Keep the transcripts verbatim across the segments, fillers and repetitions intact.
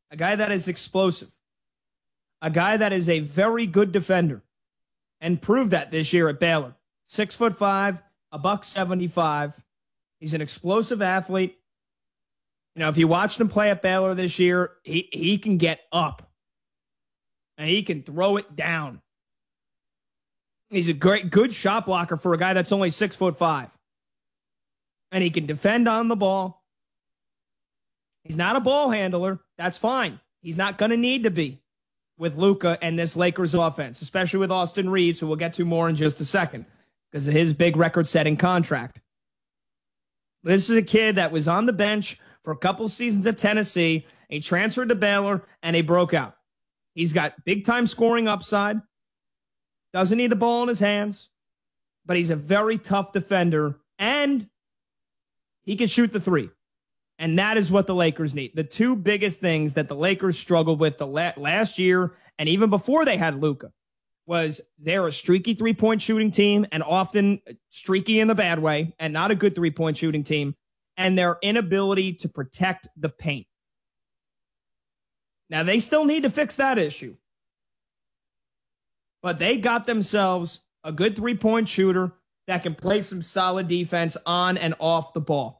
a guy that is explosive, a guy that is a very good defender, and proved that this year at Baylor. Six foot five, a buck seventy-five. He's an explosive athlete. You know, if you watched him play at Baylor this year, he, he can get up and he can throw it down. He's a great, good shot blocker for a guy that's only six foot five. And he can defend on the ball. He's not a ball handler. That's fine. He's not going to need to be with Luka and this Lakers offense, especially with Austin Reaves, who we'll get to more in just a second because of his big record-setting contract. This is a kid that was on the bench for a couple seasons at Tennessee. He transferred to Baylor, and he broke out. He's got big-time scoring upside. Doesn't need the ball in his hands, but he's a very tough defender, and he can shoot the three. And that is what the Lakers need. The two biggest things that the Lakers struggled with the la- last year and even before they had Luka was they're a streaky three-point shooting team and often streaky in the bad way and not a good three-point shooting team, and their inability to protect the paint. Now, they still need to fix that issue. But they got themselves a good three-point shooter that can play some solid defense on and off the ball.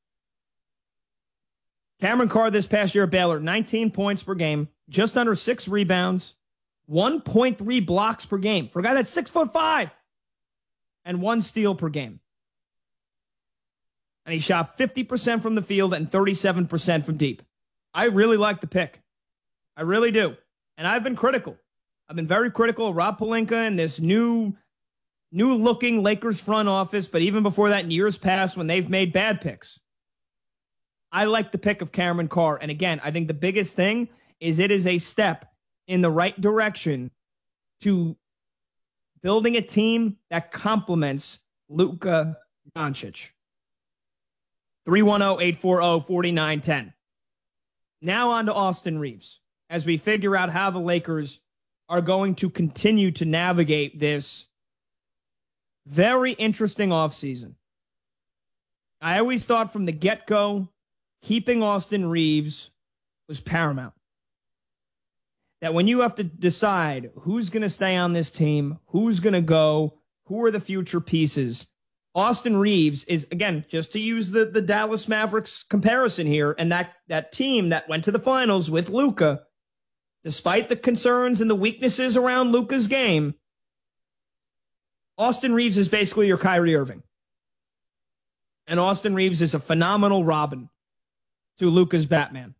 Cameron Carr this past year at Baylor, nineteen points per game, just under six rebounds, one point three blocks per game for a guy that's six foot five, and one steal per game. And he shot fifty percent from the field and thirty-seven percent from deep. I really like the pick. I really do. And I've been critical. I've been very critical of Rob Pelinka and this new, new-looking Lakers front office, but even before that in years past when they've made bad picks. I like the pick of Cameron Carr. And again, I think the biggest thing is it is a step in the right direction to building a team that complements Luka Doncic. three one zero, eight four zero, four nine one zero. Now on to Austin Reaves as we figure out how the Lakers are going to continue to navigate this very interesting offseason. I always thought from the get-go, keeping Austin Reaves was paramount. That when you have to decide who's going to stay on this team, who's going to go, who are the future pieces, Austin Reaves is, again, just to use the, the Dallas Mavericks comparison here, and that, that team that went to the finals with Luka, despite the concerns and the weaknesses around Luka's game, Austin Reaves is basically your Kyrie Irving. And Austin Reaves is a phenomenal Robin to Luka's Batman.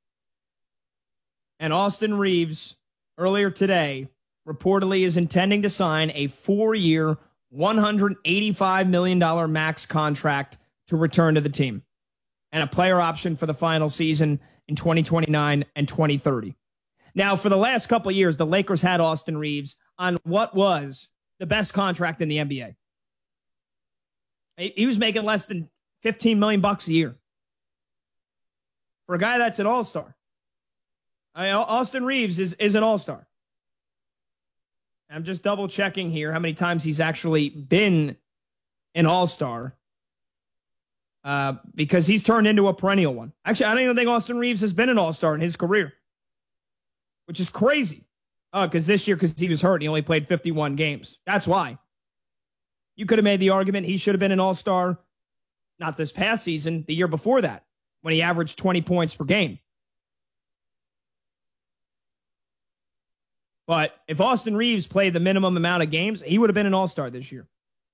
And Austin Reaves, earlier today, reportedly is intending to sign a four-year, one hundred eighty-five million dollars max contract to return to the team, and a player option for the final season in twenty twenty-nine and twenty thirty. Now, for the last couple of years, the Lakers had Austin Reaves on what was the best contract in the N B A. He was making less than fifteen million bucks a year. For a guy that's an all-star. I mean, Austin Reaves is, is an all-star. I'm just double-checking here how many times he's actually been an all-star. Uh, because he's turned into a perennial one. Actually, I don't even think Austin Reaves has been an all-star in his career. Which is crazy. Oh, because this year, because he was hurt, he only played fifty-one games. That's why. You could have made the argument he should have been an all-star, not this past season, the year before that, when he averaged twenty points per game. But if Austin Reaves played the minimum amount of games, he would have been an all-star this year.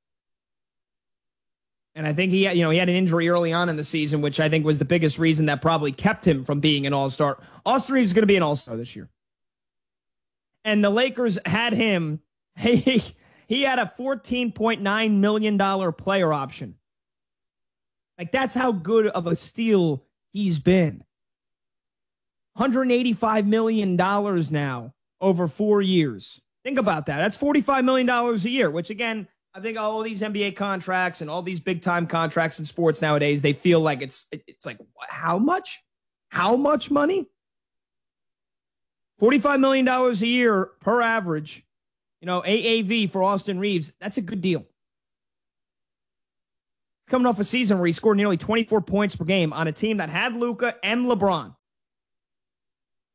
And I think he had, you know, he had an injury early on in the season, which I think was the biggest reason that probably kept him from being an all-star. Austin Reaves is going to be an all-star this year. And the Lakers had him, he, he had a fourteen point nine million dollars player option. Like, that's how good of a steal he's been. one hundred eighty-five million dollars now over four years. Think about that. That's forty-five million dollars a year, which, again, I think all these N B A contracts and all these big-time contracts in sports nowadays, they feel like it's it's like, how much? How much money? forty-five million dollars a year per average, you know, A A V for Austin Reaves, that's a good deal. Coming off a season where he scored nearly twenty-four points per game on a team that had Luka and LeBron.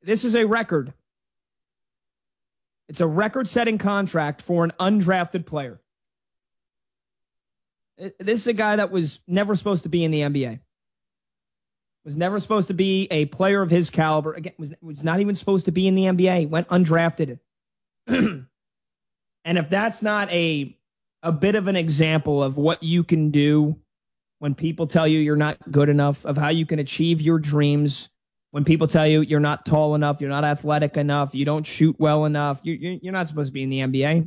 This is a record. It's a record-setting contract for an undrafted player. This is a guy that was never supposed to be in the N B A. Was never supposed to be a player of his caliber. Again, was, was not even supposed to be in the N B A. He went undrafted. And if that's not a, a bit of an example of what you can do when people tell you you're not good enough, of how you can achieve your dreams, when people tell you you're not tall enough, you're not athletic enough, you don't shoot well enough, you, you're not supposed to be in the N B A.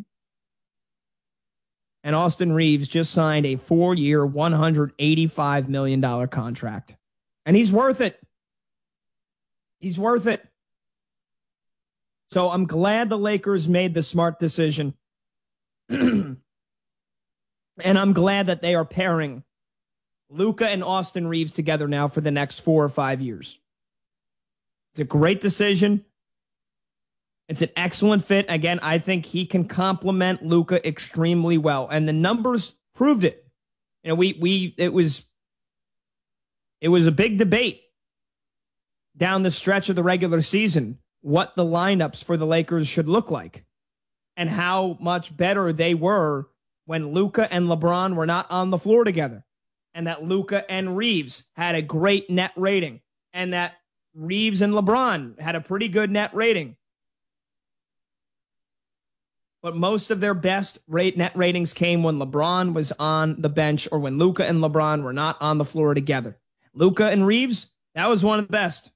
And Austin Reaves just signed a four-year, one hundred eighty-five million dollars contract. And he's worth it. He's worth it. So I'm glad the Lakers made the smart decision. And I'm glad that they are pairing Luka and Austin Reaves together now for the next four or five years. It's a great decision. It's an excellent fit. Again, I think he can complement Luka extremely well. And the numbers proved it. You know, we we it was it was a big debate down the stretch of the regular season what the lineups for the Lakers should look like and how much better they were when Luka and LeBron were not on the floor together, and that Luka and Reaves had a great net rating, and that Reaves and LeBron had a pretty good net rating. But most of their best rate net ratings came when LeBron was on the bench or when Luka and LeBron were not on the floor together. Luka and Reaves, that was one of the best.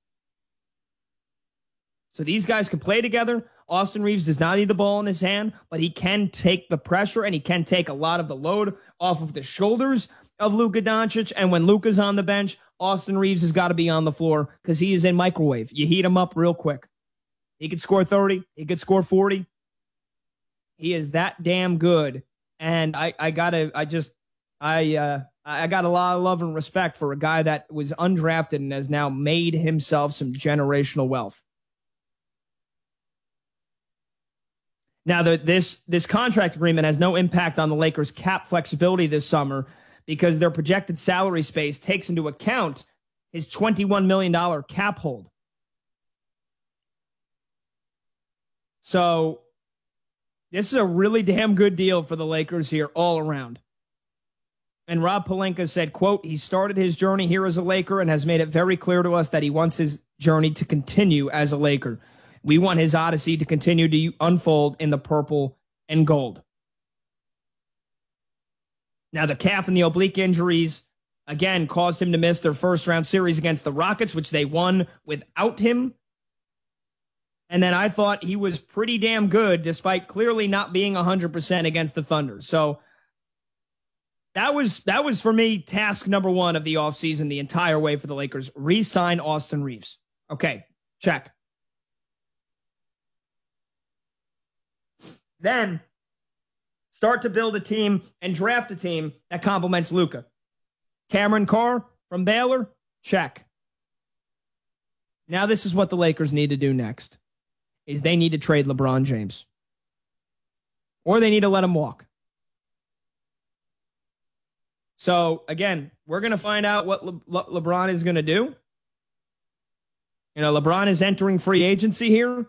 So these guys can play together. Austin Reaves does not need the ball in his hand, but he can take the pressure and he can take a lot of the load off of the shoulders of Luka Doncic. And when Luka's on the bench, Austin Reaves has got to be on the floor because he is a microwave. You heat him up real quick. He could score thirty. He could score forty. He is that damn good. And I, I gotta, I just, I, uh, I got a lot of love and respect for a guy that was undrafted and has now made himself some generational wealth. Now, the, this this contract agreement has no impact on the Lakers' cap flexibility this summer because their projected salary space takes into account his twenty-one million dollars cap hold. So this is a really damn good deal for the Lakers here all around. And Rob Pelinka said, quote, he started his journey here as a Laker and has made it very clear to us that he wants his journey to continue as a Laker. We want his odyssey to continue to unfold in the purple and gold. Now, the calf and the oblique injuries, again, caused him to miss their first-round series against the Rockets, which they won without him. And then I thought he was pretty damn good, despite clearly not being one hundred percent against the Thunder. So that was, that was for me, task number one of the offseason the entire way for the Lakers. Re-sign Austin Reaves. Okay, check. Then start to build a team and draft a team that complements Luka. Cameron Carr from Baylor, check. Now this is what the Lakers need to do next, is they need to trade LeBron James. Or they need to let him walk. So, again, we're going to find out what Le- Le- LeBron is going to do. You know, LeBron is entering free agency here.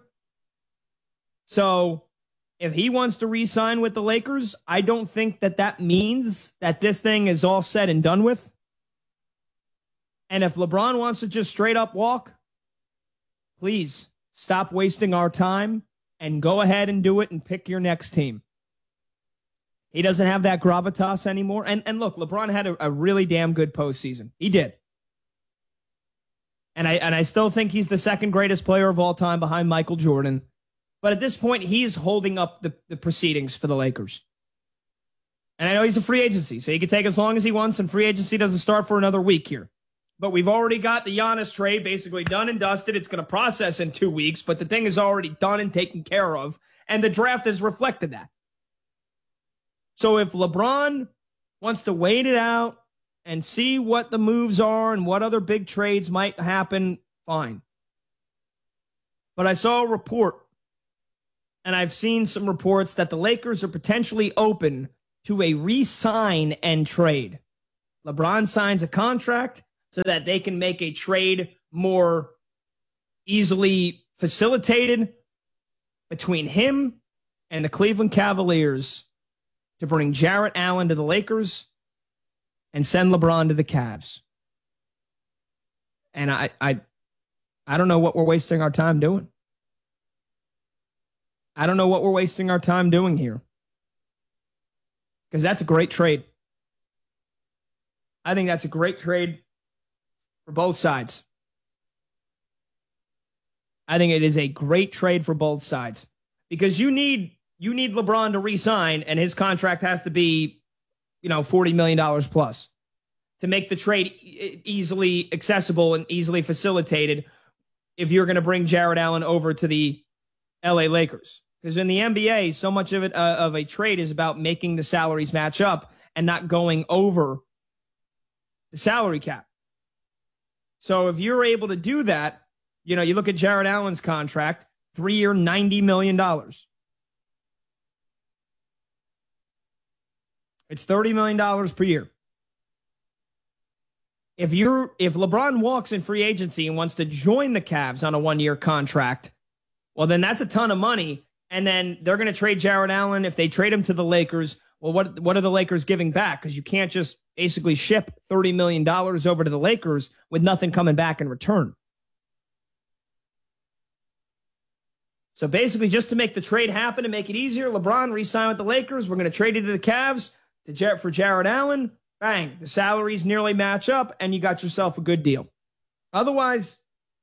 So if he wants to re-sign with the Lakers, I don't think that that means that this thing is all said and done with. And if LeBron wants to just straight up walk, please stop wasting our time and go ahead and do it and pick your next team. He doesn't have that gravitas anymore. And, and look, LeBron had a, a really damn good postseason. He did. And I, and I still think he's the second greatest player of all time behind Michael Jordan. But at this point, he's holding up the, the proceedings for the Lakers. And I know he's a free agency, so he can take as long as he wants, and free agency doesn't start for another week here. But we've already got the Giannis trade basically done and dusted. It's going to process in two weeks, but the thing is already done and taken care of, and the draft has reflected that. So if LeBron wants to wait it out and see what the moves are and what other big trades might happen, fine. But I saw a report, and I've seen some reports that the Lakers are potentially open to a re-sign and trade. LeBron signs a contract so that they can make a trade more easily facilitated between him and the Cleveland Cavaliers to bring Jarrett Allen to the Lakers and send LeBron to the Cavs. And I, I, I don't know what we're wasting our time doing. I don't know what we're wasting our time doing here. Because that's a great trade. I think that's a great trade for both sides. I think it is a great trade for both sides. Because you need you need LeBron to re-sign, and his contract has to be, you know, forty million dollars plus to make the trade e- easily accessible and easily facilitated if you're going to bring Jarrett Allen over to the L A Lakers. Because in the N B A, so much of it uh, of a trade is about making the salaries match up and not going over the salary cap. So if you're able to do that, you know, you look at Jarrett Allen's contract, three-year, ninety million dollars. It's thirty million dollars per year. If you're if LeBron walks in free agency and wants to join the Cavs on a one-year contract, well, then that's a ton of money. And then they're going to trade Jarrett Allen. If they trade him to the Lakers, well, what what are the Lakers giving back? Because you can't just basically ship thirty million dollars over to the Lakers with nothing coming back in return. So basically, just to make the trade happen and make it easier, LeBron re-signed with the Lakers. We're going to trade it to the Cavs to Jar- for Jarrett Allen. Bang, the salaries nearly match up, and you got yourself a good deal. Otherwise,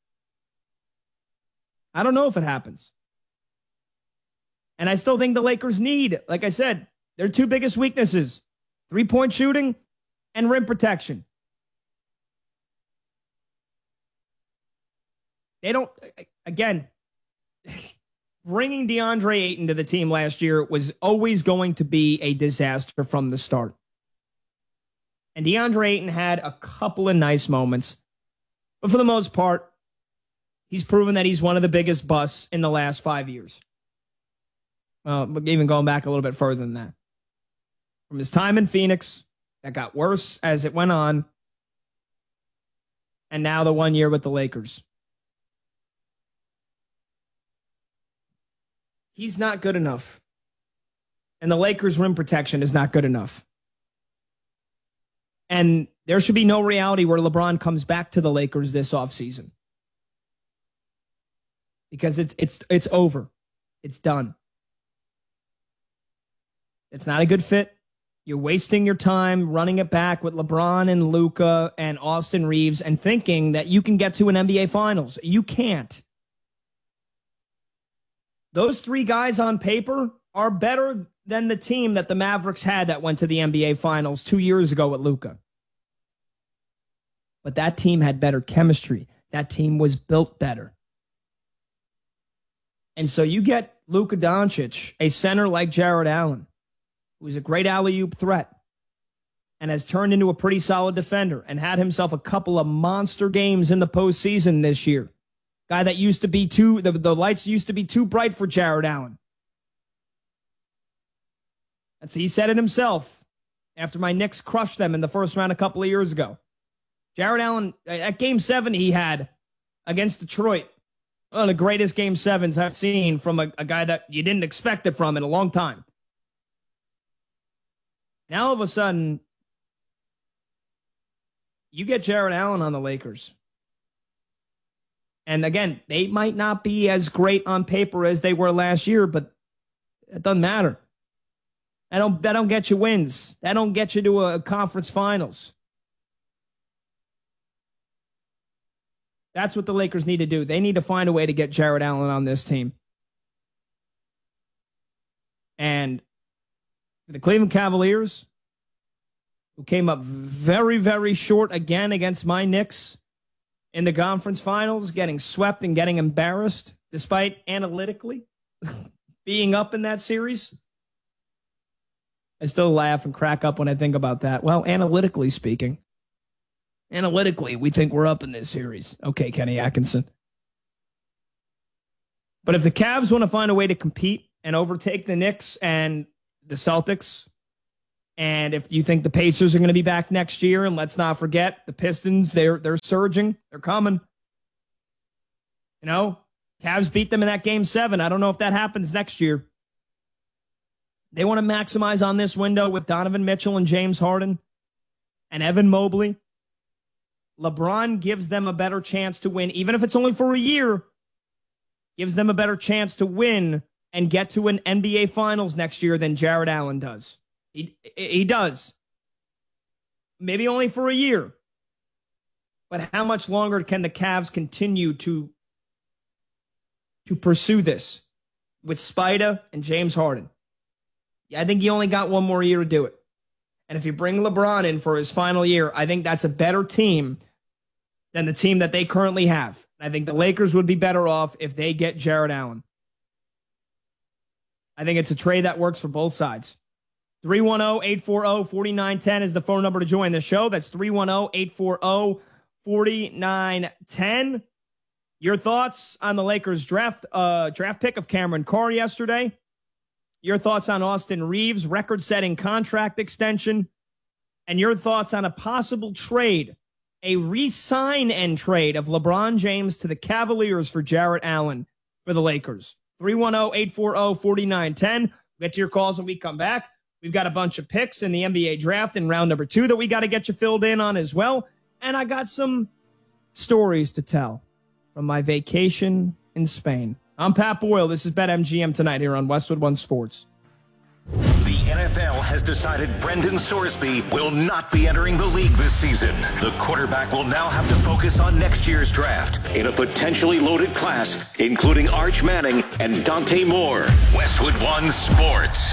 I don't know if it happens. And I still think the Lakers need, like I said, their two biggest weaknesses, three-point shooting and rim protection. They don't, again, bringing DeAndre Ayton to the team last year was always going to be a disaster from the start. And DeAndre Ayton had a couple of nice moments. But for the most part, he's proven that he's one of the biggest busts in the last five years. Uh, but even going back a little bit further than that. From his time in Phoenix, that got worse as it went on. And now the one year with the Lakers. He's not good enough. And the Lakers' rim protection is not good enough. And there should be no reality where LeBron comes back to the Lakers this offseason. Because it's it's it's over. It's done. It's not a good fit. You're wasting your time running it back with LeBron and Luka and Austin Reeves and thinking that you can get to an N B A Finals. You can't. Those three guys on paper are better than the team that the Mavericks had that went to the N B A Finals two years ago with Luka. But that team had better chemistry. That team was built better. And so you get Luka Doncic, a center like Jarrett Allen, who's a great alley-oop threat and has turned into a pretty solid defender and had himself a couple of monster games in the postseason this year. Guy that used to be too, the, the lights used to be too bright for Jarrett Allen. That's, he said it himself after my Knicks crushed them in the first round a couple of years ago. Jarrett Allen, at game seven he had against Detroit, one of the greatest game sevens I've seen from a, a guy that you didn't expect it from in a long time. Now all of a sudden, you get Jarrett Allen on the Lakers. And again, they might not be as great on paper as they were last year, but it doesn't matter. That don't, that don't get you wins. That don't get you to a conference finals. That's what the Lakers need to do. They need to find a way to get Jarrett Allen on this team. And the Cleveland Cavaliers, who came up very, very short again against my Knicks in the conference finals, getting swept and getting embarrassed, despite analytically being up in that series. I still laugh and crack up when I think about that. Well, analytically speaking, analytically, we think we're up in this series. Okay, Kenny Atkinson. But if the Cavs want to find a way to compete and overtake the Knicks and the Celtics, and if you think the Pacers are going to be back next year, and let's not forget the Pistons, they're they're surging, they're coming. You know, Cavs beat them in that game seven. I don't know if that happens next year. They want to maximize on this window with Donovan Mitchell and James Harden and Evan Mobley. LeBron gives them a better chance to win, even if it's only for a year, gives them a better chance to win and get to an N B A Finals next year than Jared Allen does. He, he does. Maybe only for a year. But how much longer can the Cavs continue to, to pursue this with Spida and James Harden? I think you only got one more year to do it. And if you bring LeBron in for his final year, I think that's a better team than the team that they currently have. I think the Lakers would be better off if they get Jared Allen. I think it's a trade that works for both sides. three one zero, eight four zero, four nine one zero is the phone number to join the show. That's three one zero, eight four zero, four nine one zero. Your thoughts on the Lakers draft uh, draft pick of Cameron Carr yesterday. Your thoughts on Austin Reeves' record-setting contract extension. And your thoughts on a possible trade, a re-sign and trade of LeBron James to the Cavaliers for Jared Allen for the Lakers. three one zero, eight four zero, four nine one zero. Get to your calls when we come back. We've got a bunch of picks in the N B A draft in round number two that we got to get you filled in on as well. And I got some stories to tell from my vacation in Spain. I'm Pat Boyle. This is BetMGM tonight here on Westwood One Sports. The N F L has decided Brendan Sorsby will not be entering the league this season. The quarterback will now have to focus on next year's draft in a potentially loaded class, including Arch Manning and Dante Moore. Westwood One Sports.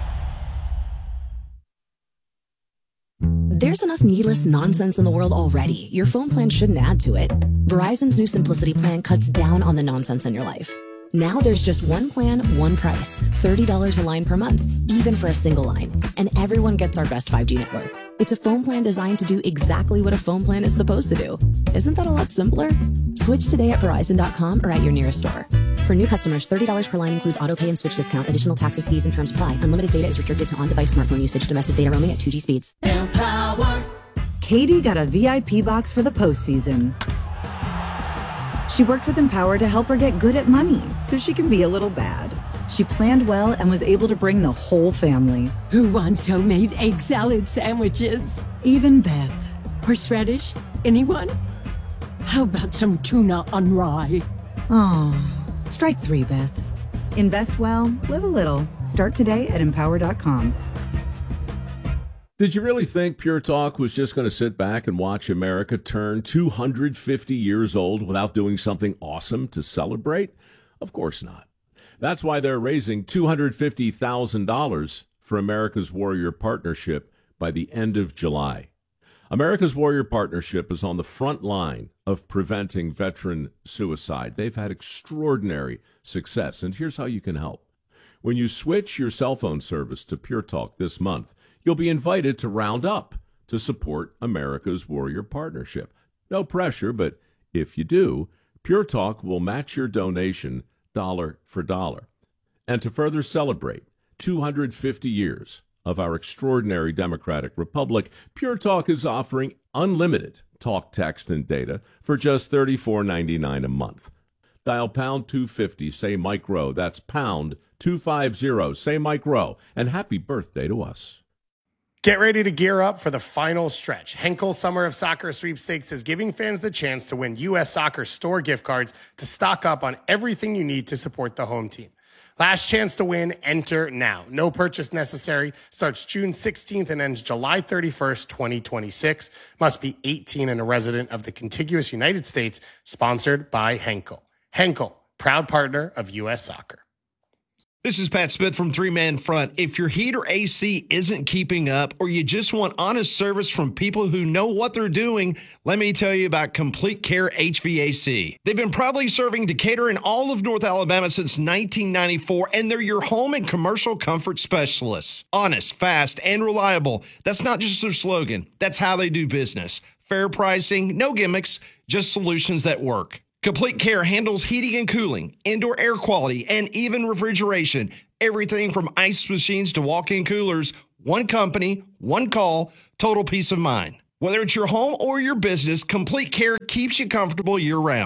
There's enough needless nonsense in the world already. Your phone plan shouldn't add to it. Verizon's new Simplicity plan cuts down on the nonsense in your life. Now there's just one plan, one price, thirty dollars a line per month, even for a single line. And everyone gets our best five G network. It's a phone plan designed to do exactly what a phone plan is supposed to do. Isn't that a lot simpler? Switch today at Verizon dot com or at your nearest store. For new customers, thirty dollars per line includes auto pay and switch discount. Additional taxes, fees, and terms apply. Unlimited data is restricted to on-device smartphone usage. Domestic data roaming at two G speeds. Empower. Katie got a V I P box for the postseason. She worked with Empower to help her get good at money so she can be a little bad. She planned well and was able to bring the whole family. Who wants homemade egg salad sandwiches? Even Beth. Horseradish? Anyone? How about some tuna on rye? Oh, strike three, Beth. Invest well, live a little. Start today at empower dot com. Did you really think Pure Talk was just going to sit back and watch America turn two hundred fifty years old without doing something awesome to celebrate? Of course not. That's why they're raising two hundred fifty thousand dollars for America's Warrior Partnership by the end of July. America's Warrior Partnership is on the front line of preventing veteran suicide. They've had extraordinary success, and here's how you can help. When you switch your cell phone service to Pure Talk this month, you'll be invited to round up to support America's Warrior Partnership. No pressure, but if you do, Pure Talk will match your donation dollar for dollar. And to further celebrate two hundred fifty years of our extraordinary democratic republic, Pure Talk is offering unlimited talk, text, and data for just thirty-four ninety-nine a month. Dial pound two fifty, say Mike Rowe. That's pound two fifty, say Mike Rowe. And happy birthday to us. Get ready to gear up for the final stretch. Henkel Summer of Soccer Sweepstakes is giving fans the chance to win U S Soccer store gift cards to stock up on everything you need to support the home team. Last chance to win, enter now. No purchase necessary. Starts June sixteenth and ends July thirty-first, twenty twenty-six. Must be eighteen and a resident of the contiguous United States. Sponsored by Henkel. Henkel, proud partner of U S Soccer. This is Pat Smith from Three Man Front. If your heat or A C isn't keeping up, or you just want honest service from people who know what they're doing, let me tell you about Complete Care H V A C. They've been proudly serving Decatur and all of North Alabama since nineteen ninety-four, and they're your home and commercial comfort specialists. Honest, fast, and reliable. That's not just their slogan. That's how they do business. Fair pricing, no gimmicks, just solutions that work. Complete Care handles heating and cooling, indoor air quality, and even refrigeration. Everything from ice machines to walk-in coolers. One company, one call, total peace of mind. Whether it's your home or your business, Complete Care keeps you comfortable year-round.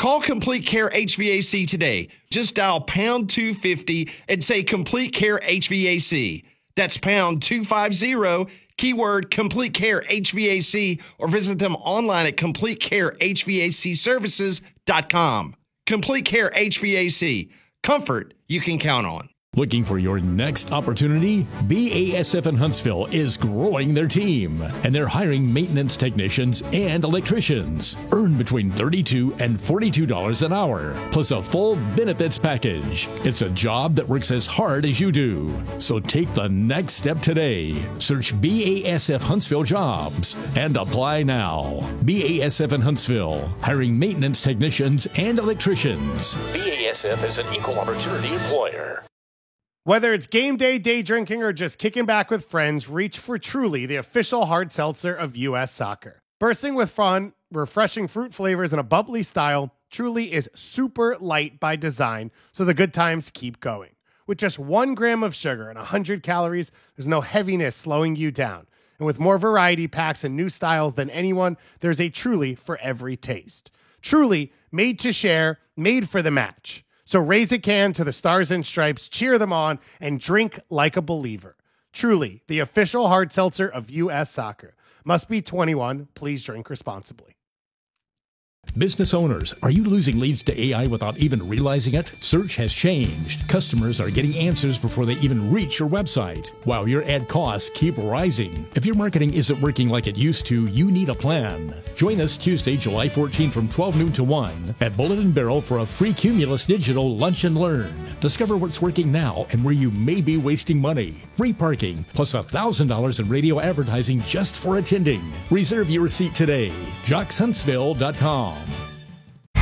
Call Complete Care H V A C today. Just dial pound two fifty and say Complete Care H V A C. That's pound two fifty, keyword Complete Care H V A C, or visit them online at complete care h v a c services dot com. Complete Care H V A C. Comfort you can count on. Looking for your next opportunity? B A S F in Huntsville is growing their team, and they're hiring maintenance technicians and electricians. Earn between thirty-two dollars and forty-two dollars an hour, plus a full benefits package. It's a job that works as hard as you do. So take the next step today. Search B A S F Huntsville Jobs and apply now. B A S F in Huntsville, hiring maintenance technicians and electricians. B A S F is an equal opportunity employer. Whether it's game day, day drinking, or just kicking back with friends, reach for Truly, the official hard seltzer of U S Soccer. Bursting with fun, refreshing fruit flavors, and a bubbly style, Truly is super light by design, so the good times keep going. With just one gram of sugar and one hundred calories, there's no heaviness slowing you down. And with more variety packs and new styles than anyone, there's a Truly for every taste. Truly, made to share, made for the match. So raise a can to the Stars and Stripes, cheer them on, and drink like a believer. Truly, the official hard seltzer of U S Soccer. Must be twenty-one. Please drink responsibly. Business owners, are you losing leads to A I without even realizing it? Search has changed. Customers are getting answers before they even reach your website, while your ad costs keep rising. If your marketing isn't working like it used to, you need a plan. Join us Tuesday, July fourteenth from twelve noon to one at Bullet and Barrel for a free Cumulus Digital Lunch and Learn. Discover what's working now and where you may be wasting money. Free parking, plus one thousand dollars in radio advertising just for attending. Reserve your seat today. Jocks Huntsville dot com.